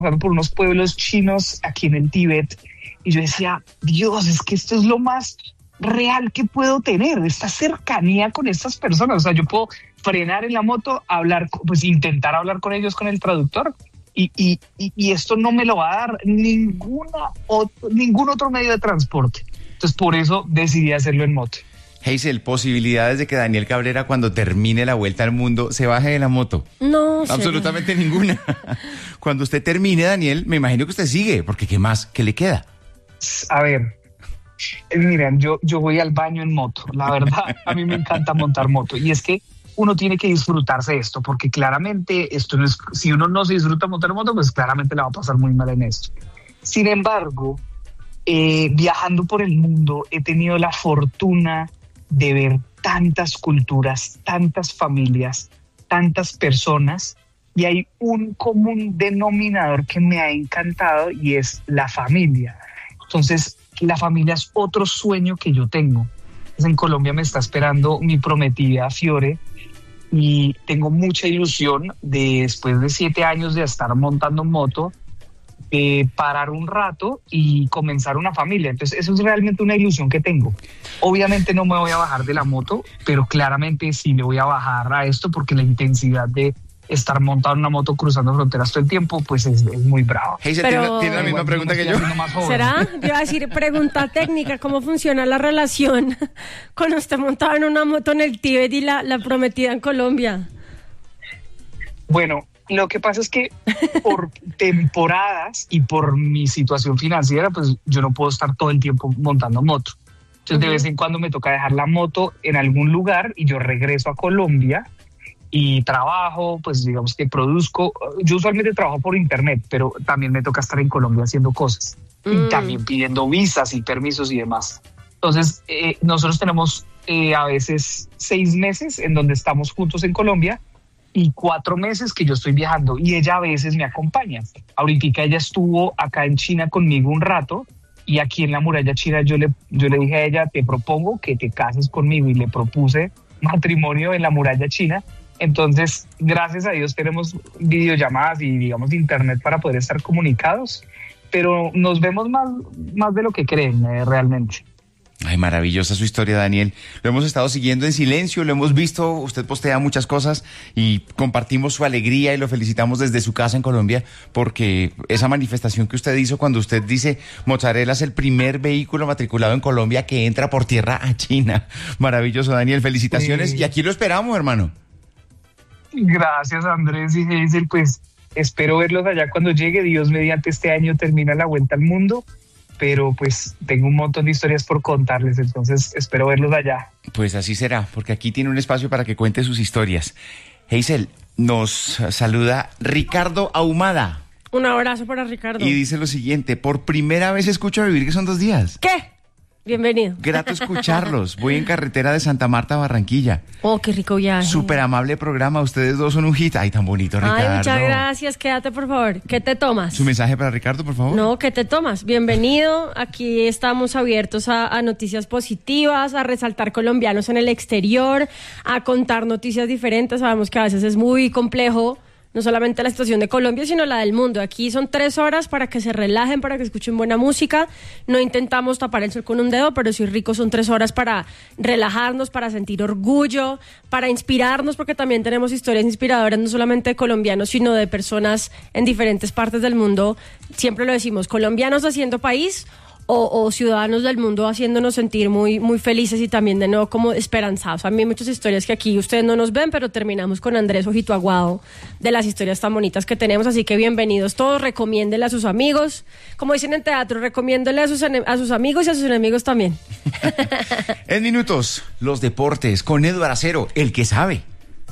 por unos pueblos chinos aquí en el Tíbet y yo decía, Dios, es que esto es lo más real que puedo tener, esta cercanía con estas personas. O sea, yo puedo frenar en la moto, pues intentar hablar con ellos con el traductor y esto no me lo va a dar ningún otro medio de transporte. Entonces, por eso decidí hacerlo en moto. Hazel, posibilidades de que Daniel Cabrera, cuando termine la vuelta al mundo, se baje de la moto. No, absolutamente ninguna. Cuando usted termine, Daniel, me imagino que usted sigue, porque ¿qué más? ¿Qué le queda? A ver, miren, yo voy al baño en moto. La verdad, a mí me encanta montar moto. Y es que uno tiene que disfrutarse de esto, porque claramente esto no es, si uno no se disfruta montar moto, pues claramente le va a pasar muy mal en esto. Sin embargo, viajando por el mundo, he tenido la fortuna de ver tantas culturas, tantas familias, tantas personas, y hay un común denominador que me ha encantado y es la familia. Entonces, la familia es otro sueño que yo tengo. En Colombia me está esperando mi prometida Fiore y tengo mucha ilusión de, después de 7 años de estar montando moto, parar un rato y comenzar una familia. Entonces eso es realmente una ilusión que tengo. Obviamente no me voy a bajar de la moto, pero claramente sí me voy a bajar a esto porque la intensidad de estar montado en una moto cruzando fronteras todo el tiempo pues es muy bravo. Hazel, ¿tiene la misma pregunta que yo? ¿Será? Yo iba a decir, pregunta técnica, ¿cómo funciona la relación con usted montado en una moto en el Tíbet y la prometida en Colombia? Bueno, lo que pasa es que por temporadas y por mi situación financiera, pues yo no puedo estar todo el tiempo montando moto. Entonces, de vez en cuando me toca dejar la moto en algún lugar y yo regreso a Colombia y trabajo, pues digamos que produzco. Yo usualmente trabajo por internet, pero también me toca estar en Colombia haciendo cosas y también pidiendo visas y permisos y demás. Entonces, nosotros tenemos a veces 6 meses en donde estamos juntos en Colombia y 4 meses que yo estoy viajando y ella a veces me acompaña. Ahorita ella estuvo acá en China conmigo un rato y aquí en la muralla china yo le dije a ella, te propongo que te cases conmigo, y le propuse matrimonio en la muralla china. Entonces, gracias a Dios tenemos videollamadas y digamos internet para poder estar comunicados, pero nos vemos más de lo que creen realmente. Ay, maravillosa su historia, Daniel. Lo hemos estado siguiendo en silencio, lo hemos visto, usted postea muchas cosas y compartimos su alegría y lo felicitamos desde su casa en Colombia porque esa manifestación que usted hizo cuando usted dice Mozzarella es el primer vehículo matriculado en Colombia que entra por tierra a China. Maravilloso, Daniel, felicitaciones y aquí lo esperamos, hermano. Gracias, Andrés y Hazel, pues espero verlos allá cuando llegue. Dios mediante, este año termina la vuelta al mundo, pero pues tengo un montón de historias por contarles, entonces espero verlos allá. Pues así será, porque aquí tiene un espacio para que cuente sus historias. Hazel, nos saluda Ricardo Ahumada. Un abrazo para Ricardo. Y dice lo siguiente, por primera vez escucho a Vivir que son 2 días. ¿Qué? Bienvenido. Grato escucharlos. Voy en carretera de Santa Marta a Barranquilla. Oh, qué rico viaje. Súper amable programa. Ustedes dos son un hit. Ay, tan bonito, Ricardo. Ay, muchas gracias. Quédate, por favor. ¿Qué te tomas? ¿Su mensaje para Ricardo, por favor? No, ¿qué te tomas? Bienvenido. Aquí estamos abiertos a noticias positivas, a resaltar colombianos en el exterior, a contar noticias diferentes. Sabemos que a veces es muy complejo, no solamente la situación de Colombia, sino la del mundo. Aquí son 3 horas para que se relajen, para que escuchen buena música. No intentamos tapar el sol con un dedo, pero sí rico, son 3 horas para relajarnos, para sentir orgullo, para inspirarnos, porque también tenemos historias inspiradoras, no solamente de colombianos, sino de personas en diferentes partes del mundo. Siempre lo decimos, colombianos haciendo país o ciudadanos del mundo haciéndonos sentir muy, muy felices y también de nuevo como esperanzados. A mí hay muchas historias que aquí ustedes no nos ven, pero terminamos con Andrés Ojito Aguado de las historias tan bonitas que tenemos, así que bienvenidos todos, recomiéndenle a sus amigos, como dicen en teatro, recomiéndenle a sus amigos y a sus enemigos también. En minutos, los deportes con Eduardo Acero, el que sabe.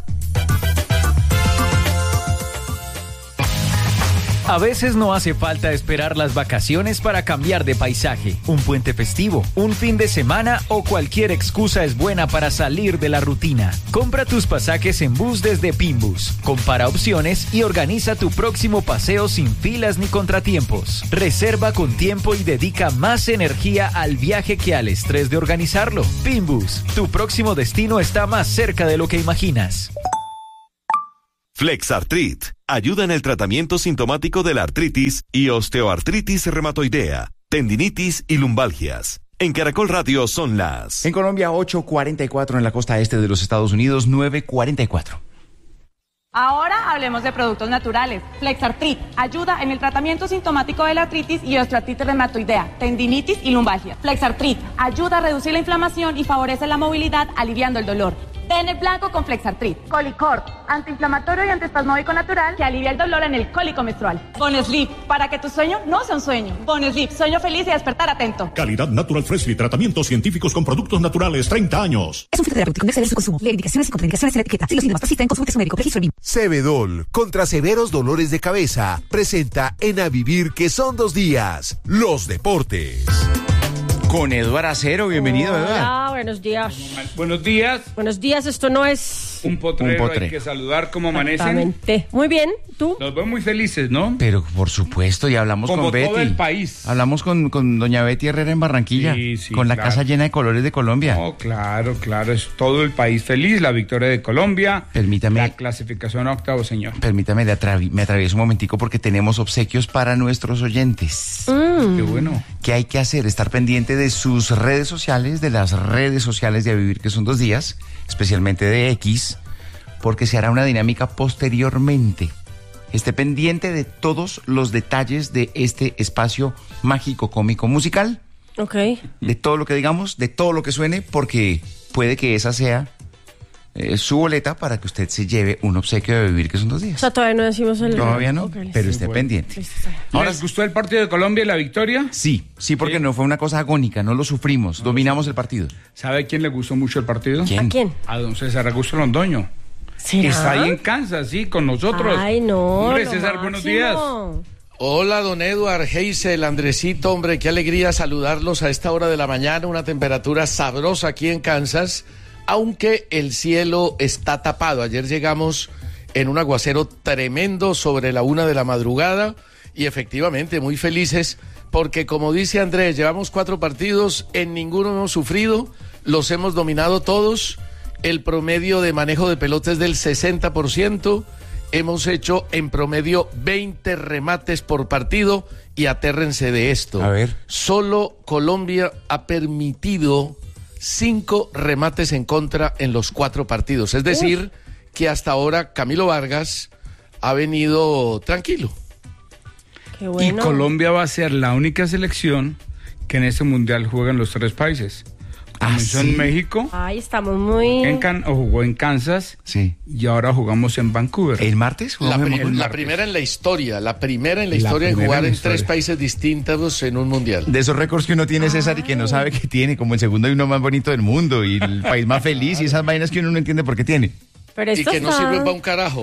A veces no hace falta esperar las vacaciones para cambiar de paisaje. Un puente festivo, un fin de semana o cualquier excusa es buena para salir de la rutina. Compra tus pasajes en bus desde Pinbus. Compara opciones y organiza tu próximo paseo sin filas ni contratiempos. Reserva con tiempo y dedica más energía al viaje que al estrés de organizarlo. Pinbus, tu próximo destino está más cerca de lo que imaginas. Flexartrit ayuda en el tratamiento sintomático de la artritis y osteoartritis reumatoidea, tendinitis y lumbalgias. En Caracol Radio son las... En Colombia, 8:44, en la costa este de los Estados Unidos, 9:44. Ahora hablemos de productos naturales. Flexartrit ayuda en el tratamiento sintomático de la artritis y osteoartritis reumatoidea, tendinitis y lumbalgia. Flexartrit ayuda a reducir la inflamación y favorece la movilidad, aliviando el dolor. Ten el blanco con Flexartrit. Colicorp, antiinflamatorio y antiespasmódico natural que alivia el dolor en el cólico menstrual. Bonesleep, para que tu sueño no sea un sueño. Bonesleep, sueño feliz y despertar atento. Calidad Natural Freshly, tratamientos científicos con productos naturales, 30 años. Es un fitoterapéutico, no exceder su consumo. Lee indicaciones y contraindicaciones en la etiqueta. Si los síntomas persisten, consulte a su médico. Registro BIM. Cebedol, contra severos dolores de cabeza, presenta en A Vivir que son 2 días, los deportes. Con Eduardo Acero, bienvenido, Eduardo. Hola, buenos días. Buenos días. Buenos días, esto no es... Un potrero, hay que saludar. ¿Cómo amanecen? Exactamente. Muy bien, ¿tú? Nos vemos muy felices, ¿no? Pero por supuesto, y hablamos como con Betty. todo el país. Hablamos con doña Betty Herrera en Barranquilla, Sí, con la claro. casa llena de colores de Colombia. Oh, claro, es todo el país feliz, la victoria de Colombia, Permítame. la clasificación a octavo, señor. Permítame, me atravieso un momentico porque tenemos obsequios para nuestros oyentes. Qué bueno. ¿Qué hay que hacer? Estar pendiente de sus redes sociales, de las redes sociales de A Vivir que son 2 días, especialmente de X, porque se hará una dinámica posteriormente. Esté pendiente de todos los detalles de este espacio mágico, cómico, musical. Ok. De todo lo que digamos, de todo lo que suene, porque puede que esa sea su boleta para que usted se lleve un obsequio de Vivir que son 2 días. O sea, todavía no decimos el... Todavía no, Okay, pero sí. esté pendiente. Listo, está bien. Ahora, ¿Les gustó el partido de Colombia y la victoria? sí, porque Sí. no fue una cosa agónica, no lo sufrimos, dominamos el partido. ¿Sabe a quién le gustó mucho el partido? ¿Quién? ¿A quién? A don César Augusto Londoño. ¿Será? Está ahí en Kansas, sí, con nosotros. Ay, no. Hombre, lo César, buenos días. máximo. Hola, don Eduard, Heisel, Andresito, hombre, qué alegría saludarlos a esta hora de la mañana, una temperatura sabrosa aquí en Kansas, aunque el cielo está tapado. Ayer llegamos en un aguacero tremendo sobre la 1 de la madrugada y efectivamente muy felices porque, como dice Andrés, llevamos 4 partidos, en ninguno hemos sufrido, los hemos dominado todos, el promedio de manejo de pelota es del 60%, hemos hecho en promedio 20 remates por partido y atérrense de esto. A ver. Solo Colombia ha permitido 5 remates en contra en los 4 partidos. Es decir, que hasta ahora Camilo Vargas ha venido tranquilo. Qué bueno. Y Colombia va a ser la única selección que en este mundial juega en los 3 países. Comenzó ¿sí? en México, Ay, estamos muy... jugó en Kansas Sí. y ahora jugamos en Vancouver. ¿El martes? ¿Jugamos en Vancouver? La primera en la historia en La jugar primera en la en historia. 3 países distintos en un mundial. De esos récords que uno tiene, César, y que no sabe que tiene, como el segundo y uno más bonito del mundo, y el país más feliz, y esas vainas que uno no entiende por qué tiene. Pero Y esto que no está... sirve para un carajo.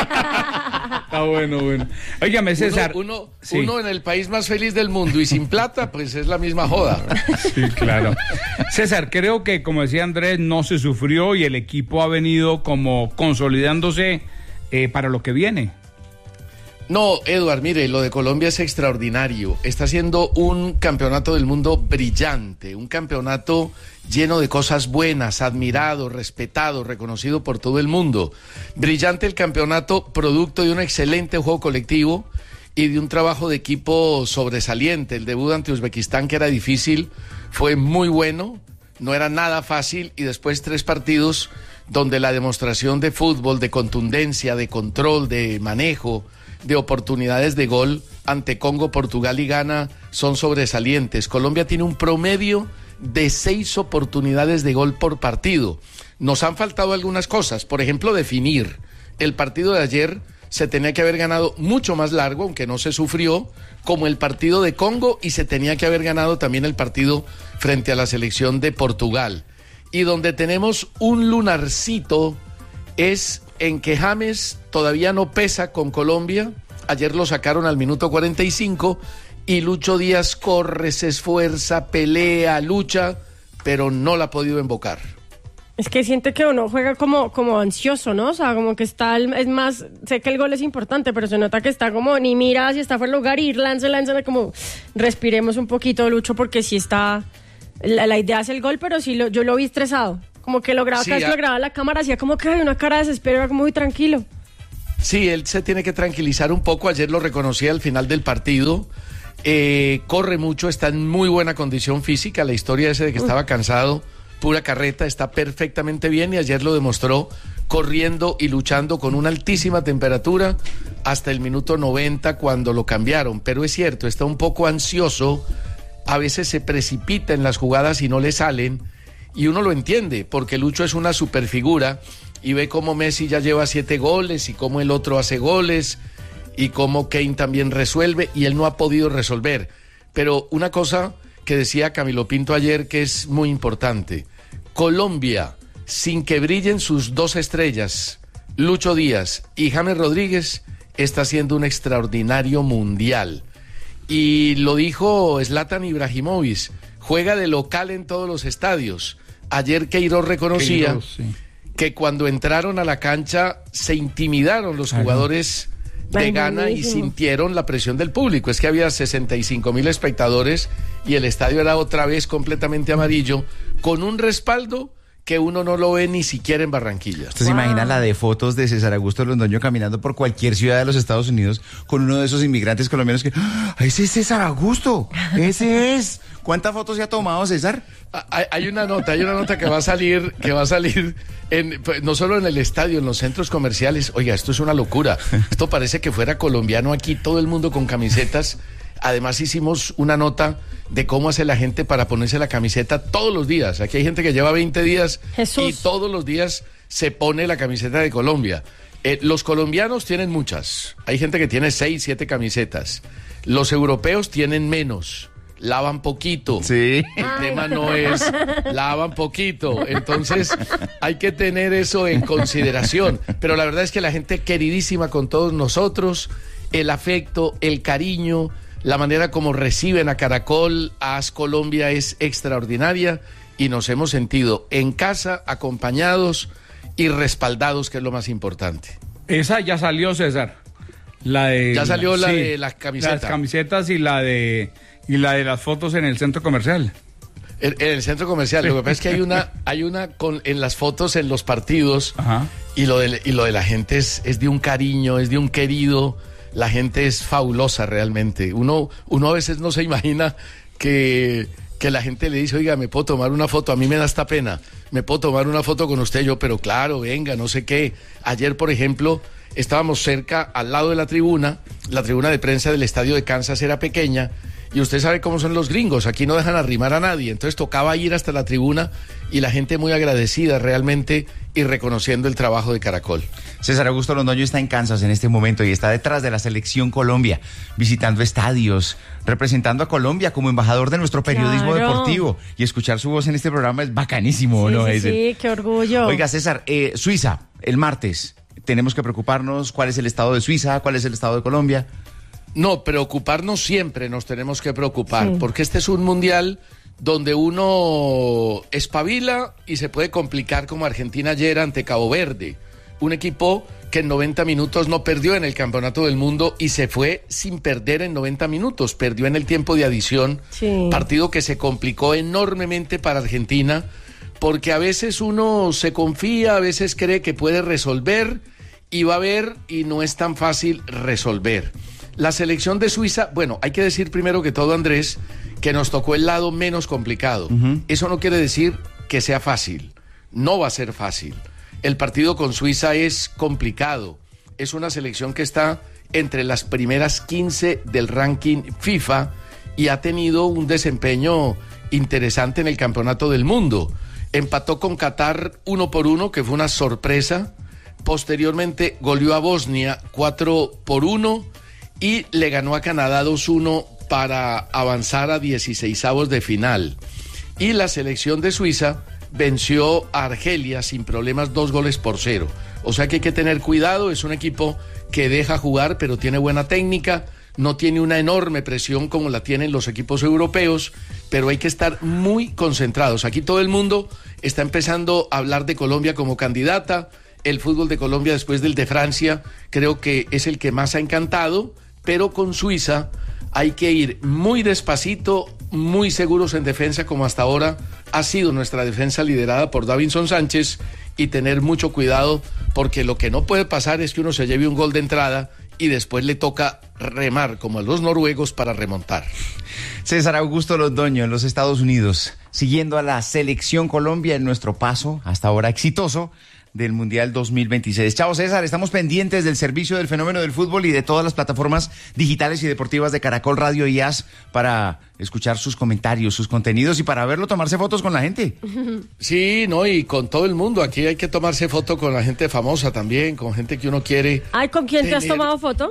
Ah, bueno. Óigame, César. Sí. Uno en el país más feliz del mundo y sin plata, pues es la misma joda. Sí, claro. César, creo que, como decía Andrés, no se sufrió y el equipo ha venido como consolidándose para lo que viene. No, Eduard, mire, lo de Colombia es extraordinario. Está siendo un campeonato del mundo brillante, un campeonato lleno de cosas buenas, admirado, respetado, reconocido por todo el mundo. Brillante el campeonato, producto de un excelente juego colectivo y de un trabajo de equipo sobresaliente. El debut ante Uzbekistán, que era difícil, fue muy bueno, no era nada fácil, y después 3 partidos donde la demostración de fútbol, de contundencia, de control, de manejo, de oportunidades de gol ante Congo, Portugal y Ghana son sobresalientes. Colombia tiene un promedio de 6 oportunidades de gol por partido. Nos han faltado algunas cosas, por ejemplo, definir. El partido de ayer se tenía que haber ganado mucho más largo, aunque no se sufrió, como el partido de Congo, y se tenía que haber ganado también el partido frente a la selección de Portugal. Y donde tenemos un lunarcito es en que James todavía no pesa con Colombia. Ayer lo sacaron al minuto 45 y Lucho Díaz corre, se esfuerza, pelea, lucha, pero no la ha podido invocar. Es que siente que uno juega como ansioso, ¿no? O sea, como que está, es más, sé que el gol es importante, pero se nota que está como, ni mira si está fuera del lugar y lanza, como respiremos un poquito, Lucho, porque sí está, la idea es el gol, pero sí yo lo vi estresado. Como que lograba, Sí, cada vez que lograba la cámara, hacía como que hay una cara de desespero, era como muy tranquilo. Sí, él se tiene que tranquilizar un poco. Ayer lo reconocí al final del partido. Corre mucho, está en muy buena condición física. La historia ese de que estaba cansado, pura carreta, está perfectamente bien y ayer lo demostró corriendo y luchando con una altísima temperatura hasta el minuto 90 cuando lo cambiaron. Pero es cierto, está un poco ansioso, a veces se precipita en las jugadas y no le salen, y uno lo entiende, porque Lucho es una superfigura y ve cómo Messi ya lleva 7 goles y cómo el otro hace goles y cómo Kane también resuelve y él no ha podido resolver. Pero una cosa que decía Camilo Pinto ayer que es muy importante: Colombia, sin que brillen sus 2 estrellas, Lucho Díaz y James Rodríguez, está haciendo un extraordinario mundial. Y lo dijo Zlatan Ibrahimovic, juega de local en todos los estadios. Ayer Queiroz reconocía que cuando entraron a la cancha se intimidaron los jugadores de Ghana y sintieron la presión del público. Es que había 65,000 espectadores y el estadio era otra vez completamente amarillo, con un respaldo que uno no lo ve ni siquiera en Barranquilla. ¿Usted se imagina la de fotos de César Augusto Londoño caminando por cualquier ciudad de los Estados Unidos con uno de esos inmigrantes colombianos que ¡ese es César Augusto! ¡Ese es! ¿Cuántas fotos se ha tomado, César? Hay una nota que va a salir no solo en el estadio, en los centros comerciales. Oiga, esto es una locura. Esto parece que fuera colombiano aquí, todo el mundo con camisetas. Además hicimos una nota de cómo hace la gente para ponerse la camiseta todos los días. Aquí hay gente que lleva 20 días y todos los días se pone la camiseta de Colombia. Los colombianos tienen muchas. Hay gente que tiene 6, 7 camisetas. Los europeos tienen menos. Lavan poquito. Sí. El tema no es lavan poquito. Entonces hay que tener eso en consideración. Pero la verdad es que la gente queridísima con todos nosotros, el afecto, el cariño, la manera como reciben a Caracol, a AS Colombia es extraordinaria y nos hemos sentido en casa, acompañados y respaldados, que es lo más importante. Esa ya salió, César. Ya salió la de las camisetas. Las camisetas y la de las fotos en el centro comercial. En el centro comercial. Lo que pasa es que hay una en las fotos en los partidos. Ajá. Y lo de la gente es de un cariño, es de un querido. La gente es fabulosa realmente. Uno a veces no se imagina que la gente le dice, oiga, ¿me puedo tomar una foto? A mí me da esta pena. ¿Me puedo tomar una foto con usted? Yo, pero claro, venga, no sé qué. Ayer, por ejemplo, estábamos cerca, al lado de la tribuna de prensa del estadio de Kansas era pequeña, y usted sabe cómo son los gringos, aquí no dejan arrimar a nadie, entonces tocaba ir hasta la tribuna y la gente muy agradecida realmente y reconociendo el trabajo de Caracol. César Augusto Londoño está en Kansas en este momento y está detrás de la selección Colombia, visitando estadios, representando a Colombia como embajador de nuestro periodismo deportivo, y escuchar su voz en este programa es bacanísimo, ¿no? Sí, qué orgullo. Oiga, César, Suiza, el martes, ¿tenemos que preocuparnos? ¿Cuál es el estado de Suiza? ¿Cuál es el estado de Colombia? No, preocuparnos siempre nos tenemos que preocupar, porque este es un mundial donde uno espabila y se puede complicar, como Argentina ayer ante Cabo Verde, un equipo que en 90 minutos no perdió en el Campeonato del Mundo y se fue sin perder en 90 minutos, perdió en el tiempo de adición, partido que se complicó enormemente para Argentina, porque a veces uno se confía, a veces cree que puede resolver y va a ver y no es tan fácil resolver. La selección de Suiza, bueno, hay que decir primero que todo, Andrés, que nos tocó el lado menos complicado. Eso no quiere decir que sea fácil. No va a ser fácil. El partido con Suiza es complicado. Es una selección que está entre las primeras 15 del ranking FIFA y ha tenido un desempeño interesante en el Campeonato del Mundo. Empató con Qatar 1-1, que fue una sorpresa. Posteriormente goleó a Bosnia 4-1 y le ganó a Canadá 2-1 para avanzar a 16avos de final. Y la selección de Suiza venció a Argelia sin problemas 2-0. O sea que hay que tener cuidado, es un equipo que deja jugar, pero tiene buena técnica, no tiene una enorme presión como la tienen los equipos europeos, pero hay que estar muy concentrados. Aquí todo el mundo está empezando a hablar de Colombia como candidata. El fútbol de Colombia, después del de Francia, creo que es el que más ha encantado, pero con Suiza hay que ir muy despacito, muy seguros en defensa, como hasta ahora ha sido nuestra defensa liderada por Davinson Sánchez, y tener mucho cuidado, porque lo que no puede pasar es que uno se lleve un gol de entrada y después le toca remar como a los noruegos para remontar. César Augusto Londoño en los Estados Unidos, siguiendo a la selección Colombia en nuestro paso, hasta ahora exitoso, del Mundial 2026. Chao, César, estamos pendientes del servicio del fenómeno del fútbol y de todas las plataformas digitales y deportivas de Caracol Radio y AS para escuchar sus comentarios, sus contenidos y para verlo tomarse fotos con la gente. Sí, no, y con todo el mundo. Aquí hay que tomarse foto con la gente famosa también, con gente que uno quiere. Ay, ¿con quién te has tomado foto?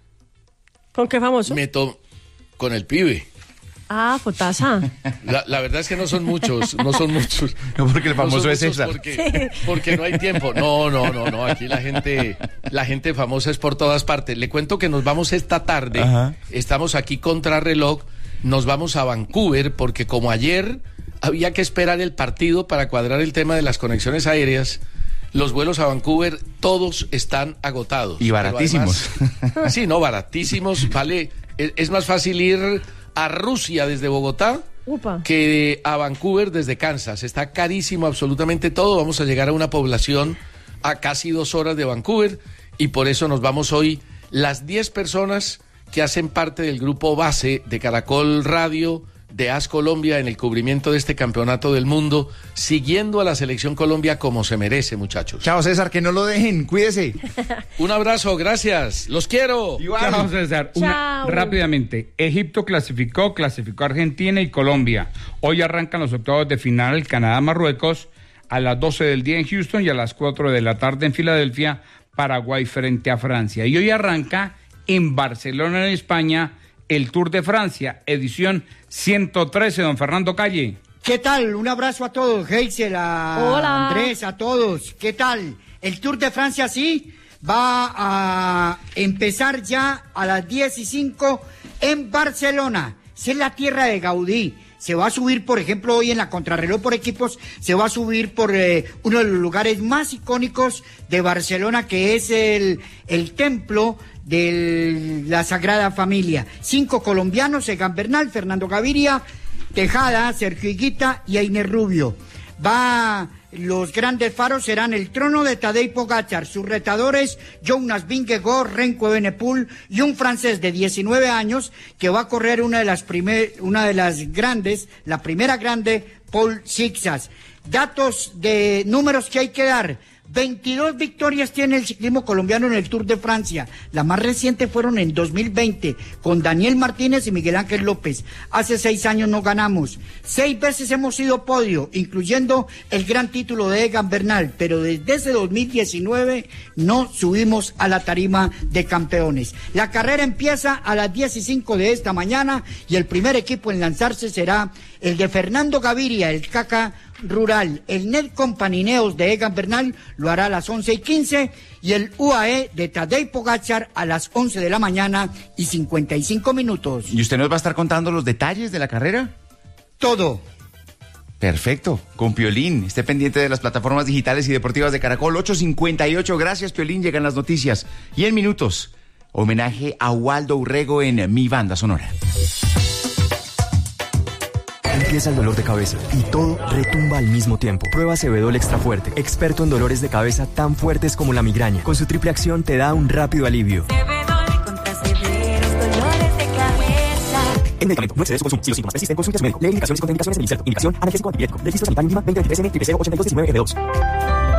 ¿Con qué famoso? Con el pibe. Ah, fotaza. La verdad es que no son muchos. No, porque el famoso es César. Porque no hay tiempo. No. Aquí la gente famosa es por todas partes. Le cuento que nos vamos esta tarde. Ajá. Estamos aquí contrarreloj. Nos vamos a Vancouver porque como ayer había que esperar el partido para cuadrar el tema de las conexiones aéreas, los vuelos a Vancouver todos están agotados. Y baratísimos. Además, sí, no, baratísimos. Vale, es más fácil ir a Rusia desde Bogotá que a Vancouver desde Kansas. Está carísimo absolutamente todo. Vamos a llegar a una población a casi 2 horas de Vancouver y por eso nos vamos hoy las 10 personas que hacen parte del grupo base de Caracol Radio, de AS Colombia en el cubrimiento de este campeonato del mundo, siguiendo a la selección Colombia como se merece, muchachos. Chao, César, que no lo dejen, cuídese. Un abrazo, gracias, los quiero. Igual. Chao, César. Rápidamente, Egipto clasificó Argentina y Colombia. Hoy arrancan los octavos de final, Canadá-Marruecos, a las 12 del día en Houston y a las 4 de la tarde en Filadelfia, Paraguay frente a Francia. Y hoy arranca en Barcelona, en España, el Tour de Francia, edición 113, don Fernando Calle. ¿Qué tal? Un abrazo a todos, Heysel, Hola. Andrés, a todos. ¿Qué tal? El Tour de Francia, sí, va a empezar ya a las 10:05 en Barcelona. Esa es la tierra de Gaudí. Se va a subir, por ejemplo, hoy en la contrarreloj por equipos, se va a subir por uno de los lugares más icónicos de Barcelona, que es el templo de la Sagrada Familia. 5 colombianos, Egan Bernal, Fernando Gaviria, Tejada, Sergio Higuita y Einer Rubio. Los grandes faros serán el Trono de Tadej Pogačar, sus retadores Jonas Vingegaard, Remco Evenepoel y un francés de 19 años que va a correr la primera grande, Paul Sixas. Datos de números que hay que dar. 22 victorias tiene el ciclismo colombiano en el Tour de Francia. Las más recientes fueron en 2020 con Daniel Martínez y Miguel Ángel López. Hace 6 años no ganamos. 6 veces hemos sido podio, incluyendo el gran título de Egan Bernal, pero desde ese 2019 no subimos a la tarima de campeones. La carrera empieza a las 10:05 de esta mañana y el primer equipo en lanzarse será el de Fernando Gaviria, el Caca Rural. El Netcom Panineos de Egan Bernal lo hará a las 11:15 y el UAE de Tadej Pogačar a las 11 de la mañana y 55 minutos. ¿Y usted nos va a estar contando los detalles de la carrera? Todo. Perfecto, con Piolín. Esté pendiente de las plataformas digitales y deportivas de Caracol. 8:58, gracias Piolín, llegan las noticias. Y en minutos, homenaje a Waldo Urrego en Mi Banda Sonora. Empieza el dolor de cabeza y todo retumba al mismo tiempo. Prueba Cebedol Extra Fuerte, experto en dolores de cabeza tan fuertes como la migraña. Con su triple acción te da un rápido alivio. Cebedol contra severos dolores de cabeza. El medicamento no excede su consumo. Si los síntomas persisten, consulte a su médico. Lee indicaciones y contraindicaciones del inserto. Indicación, analgésico antipirético. Registro sanitario INVIMA 2023N 008219F2.